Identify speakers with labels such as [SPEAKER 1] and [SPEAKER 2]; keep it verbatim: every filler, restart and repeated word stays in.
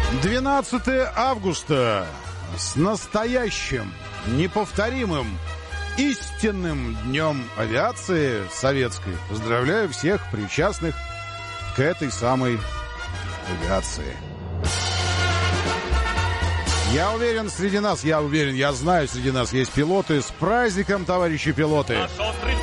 [SPEAKER 1] двенадцатое августа с настоящим, неповторимым, истинным днем авиации советской. Поздравляю всех причастных к этой самой авиации. Я уверен, среди нас, я уверен, я знаю, среди нас есть пилоты. С праздником, товарищи пилоты!